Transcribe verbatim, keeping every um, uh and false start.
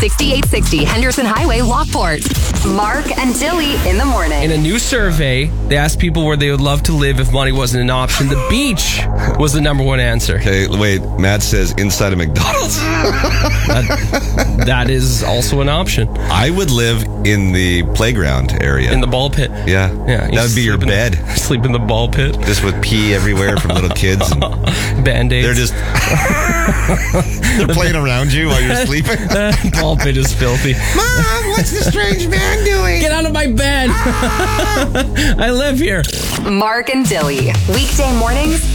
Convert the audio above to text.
sixty-eight sixty Henderson Highway, Lockport. Mark and Dilly in the morning. In a new survey, they asked people where they would love to live if money wasn't an option. The beach was the number one answer. Okay, wait. Matt says inside a McDonald's. That, that is also an option. I would live in the playground area. In the ball pit. Yeah. Yeah. That would be your sleep in bed. The, sleep in the ball pit. Just with pee everywhere from little kids. And Band-Aids. they're just they're playing around you while you're sleeping. The ball pit is filthy. Mom, what's the strange man doing? Get out of my bed. I live here. Mark and Dilly. Weekday mornings